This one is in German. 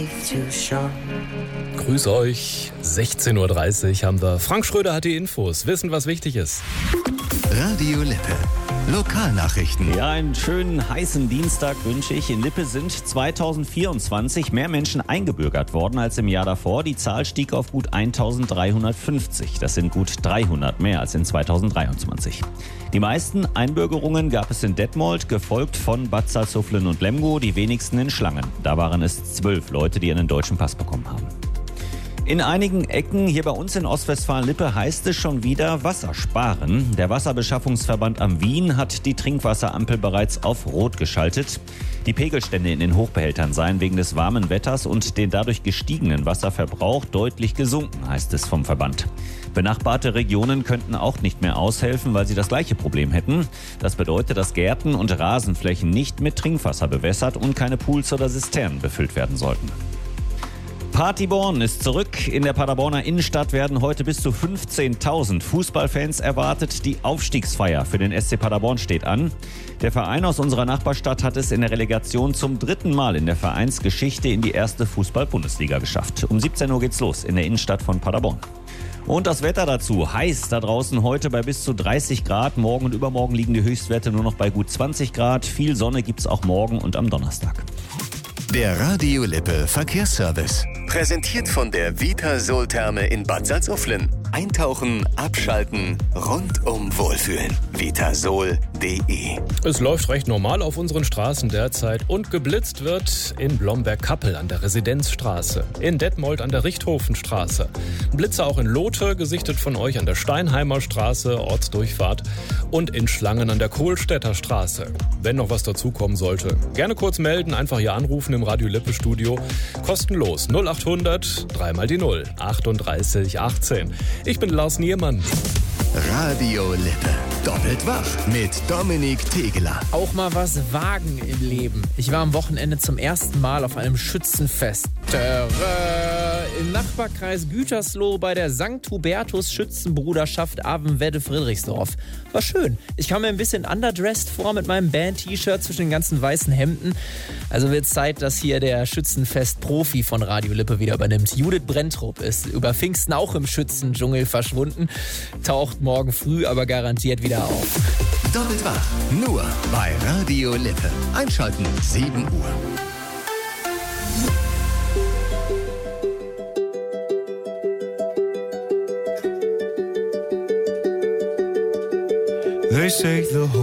Grüß euch. 16:30 Uhr haben wir. Frank Schröder hat die Infos. Wissen, was wichtig ist. Radio Lippe. Lokalnachrichten. Ja, einen schönen heißen Dienstag wünsche ich. In Lippe sind 2024 mehr Menschen eingebürgert worden als im Jahr davor. Die Zahl stieg auf gut 1350. Das sind gut 300 mehr als in 2023. Die meisten Einbürgerungen gab es in Detmold, gefolgt von Bad Salzuflen und Lemgo, die wenigsten in Schlangen. Da waren es 12 Leute, die einen deutschen Pass bekommen haben. In einigen Ecken hier bei uns in Ostwestfalen-Lippe heißt es schon wieder Wasser sparen. Der Wasserbeschaffungsverband am Wien hat die Trinkwasserampel bereits auf Rot geschaltet. Die Pegelstände in den Hochbehältern seien wegen des warmen Wetters und den dadurch gestiegenen Wasserverbrauch deutlich gesunken, heißt es vom Verband. Benachbarte Regionen könnten auch nicht mehr aushelfen, weil sie das gleiche Problem hätten. Das bedeutet, dass Gärten und Rasenflächen nicht mit Trinkwasser bewässert und keine Pools oder Zisternen befüllt werden sollten. Partyborn ist zurück. In der Paderborner Innenstadt werden heute bis zu 15.000 Fußballfans erwartet. Die Aufstiegsfeier für den SC Paderborn steht an. Der Verein aus unserer Nachbarstadt hat es in der Relegation zum 3. Mal in der Vereinsgeschichte in die erste Fußball-Bundesliga geschafft. Um 17 Uhr geht's los in der Innenstadt von Paderborn. Und das Wetter dazu. Heiß da draußen heute bei bis zu 30 Grad. Morgen und übermorgen liegen die Höchstwerte nur noch bei gut 20 Grad. Viel Sonne gibt's auch morgen und am Donnerstag. Der Radio Lippe Verkehrsservice. Präsentiert von der Vitasol-Therme in Bad Salzuflen. Eintauchen, abschalten, rundum wohlfühlen. Vitasol.de. Es läuft recht normal auf unseren Straßen derzeit und geblitzt wird in Blomberg-Kappel an der Residenzstraße, in Detmold an der Richthofenstraße. Blitze auch in Lotte, gesichtet von euch an der Steinheimer Straße, Ortsdurchfahrt, und in Schlangen an der Kohlstädter Straße. Wenn noch was dazukommen sollte, gerne kurz melden, einfach hier anrufen im Radio Lippe Studio. Kostenlos 0800 3 mal die 0 38 18. Ich bin Lars Niermann. Radio Lippe. Doppelt wach mit Dominik Tegeler. Auch mal was wagen im Leben. Ich war am Wochenende zum ersten Mal auf einem Schützenfest. Im Nachbarkreis Gütersloh bei der St. Hubertus Schützenbruderschaft Avenwedde-Friedrichsdorf. War schön. Ich kam mir ein bisschen underdressed vor mit meinem Band-T-Shirt zwischen den ganzen weißen Hemden. Also wird Zeit, dass hier der Schützenfest-Profi von Radio Lippe wieder übernimmt. Judith Brenntrup ist über Pfingsten auch im Schützendschungel verschwunden. Taucht morgen früh aber garantiert wieder auf. Doppelt wach. Nur bei Radio Lippe. Einschalten 7 Uhr. They say the